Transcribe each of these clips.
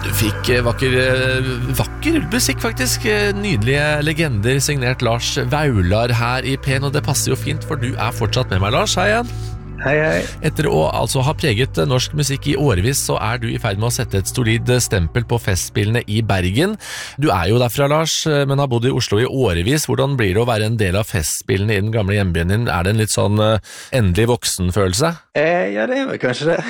Du fikk vakker musikk faktisk, nydelige legender signert Lars Vaular her i P1, og det passer jo fint, for du fortsatt med meg, Lars. Hei igjen. Hei. Etter å altså ha preget norsk musikk i årevis, så du i ferd med å sette et solid stempel på festspillene i Bergen. Du jo derfra, Lars, men har bodd i Oslo i årevis. Hvordan blir det å være en del av festspillene i den gamle hjembyen din? Det en litt sånn endelig voksenfølelse? Ja, det vel kanskje det.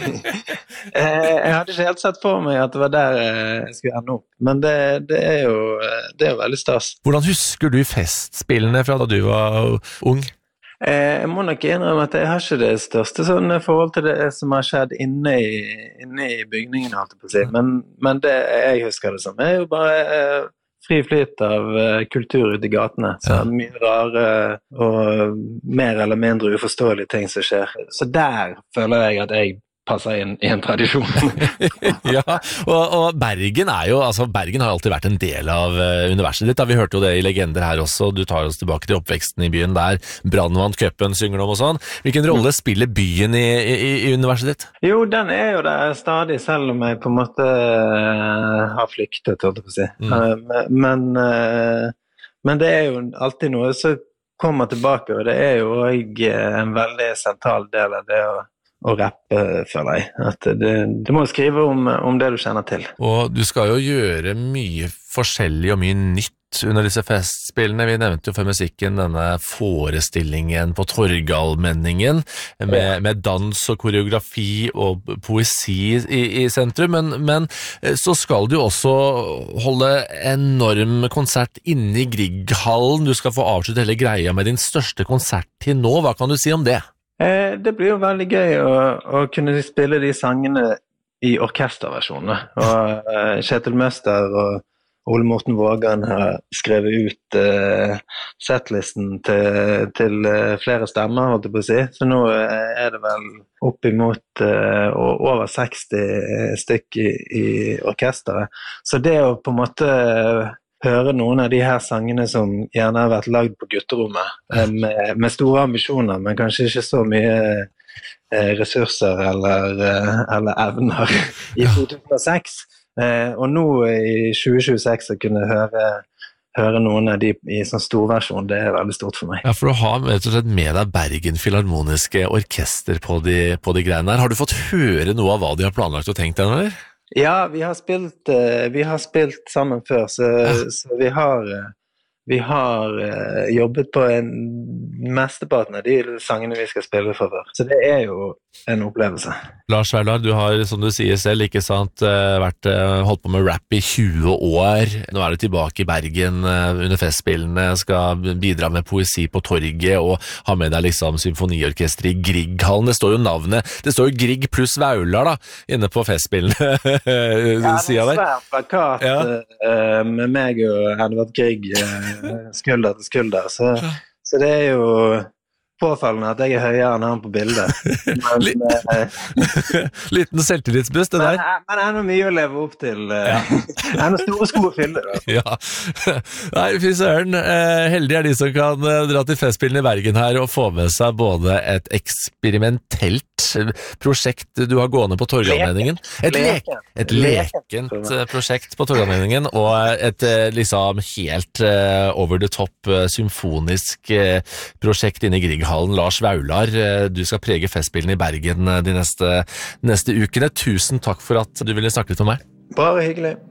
Jeg hadde ikke helt sett for meg at det var der jeg skulle ende opp, men det jo veldig stas. Hvordan husker du festspillene fra da du var ung? Jeg må nok innrømme at jeg har ikke det største sånn forhold til det som har skjedd inne i bygningen, holdt jeg på å si. Men det jeg husker det som jo bare fri flyt av kultur ute i gatene. Så mye rare og mer eller mindre uforståelige ting som skjer. Så der føler jeg at jeg passer inn i en tradisjon. Ja, og Bergen Bergen har alltid vært en del av universet ditt. Vi hørte jo det i legender her også. Du tar oss tilbake til oppveksten i byen der Brann vant cupen, synger de og sånn. Hvilken rolle spiller byen i universet ditt? Jo, den jo der stadig, selv om jeg på en måte har flyktet, holdt jeg på å si. Men det jo alltid noe som kommer tilbake, og det jo også en veldig sentral del av det å rappe, føler jeg. At du må skrive om det du kjenner til. Og du skal jo gjøre mye forskjellig og mye nytt under disse festspillene. Vi nevnte jo før musikken denne forestillingen på Torgallmenningen med dans og koreografi og poesi i sentrum, men så skal du også holde enorm konsert inne i Grieghallen. Du skal få avslutte hele greia med din største konsert til nå. Hva kan du si om det? Det blir jo veldig gøy å kunne spille de sangene i orkesterversjonene. Og Kjetil Møster og Ole Morten Vågan har skrevet ut setlisten til flere stemmer, holdt jeg på å si. Så nå det vel opp imot over 60 stykk i orkesteret. Så det å på en måte høre noen av de her sangene som gjerne har vært lagd på gutterommet, med store ambisjoner, men kanskje ikke så mye ressurser eller evner i 2006. Og nå i 2026 å kunne høre noen av de i sånn storversjon, det veldig stort for meg. Ja, for du har rett og slett med deg Bergen Filharmoniske Orkester på de greiene her. Har du fått høre noe av hva de har planlagt og tenkt deg, eller? Ja, vi har spilt sammen før, så vi har jobbet på mesteparten av de sangene vi skal spille for før. Så det jo en opplevelse. Lars Vaular, du har, som du sier selv, ikke sant, holdt på med rap i 20 år. Nå du tilbake i Bergen under festspillene, skal bidra med poesi på torget og ha med deg liksom symfoniorkester i Grieghallen. Det står jo navnet, det står jo Grieg pluss Vaular da, inne på festspillene. Ja, det en svær plakat med meg og Edvard Grieg skulder til skulder, så det jo påfallende at jeg høyere enn han på bildet. Liten selvtillitsbust, det der. Men noe mye å leve opp til. Noe store sko å fylle. Ja. Nei, fy søren. Heldig de som kan dra til festspillene i Bergen her og få med seg både et eksperimentelt prosjekt du har gående på Torgallmenningen. Et lekent prosjekt på Torgallmenningen, og et liksom helt over the top symfonisk prosjekt inne i Grieghallen. Lars Vaular, du skal prege festspillene i Bergen de neste ukene. Tusen takk for at du ville snakke litt om meg. Bare hyggelig.